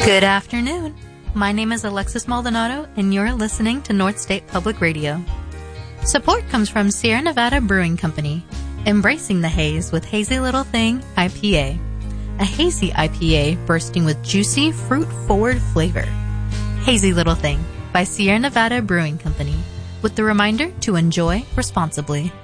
Good afternoon. My name is Alexis Maldonado, and you're listening to North State Public Radio. Support comes from Sierra Nevada Brewing Company, embracing the haze with Hazy Little Thing IPA, a hazy IPA bursting with juicy, fruit-forward flavor. Hazy Little Thing by Sierra Nevada Brewing Company, with the reminder to enjoy responsibly.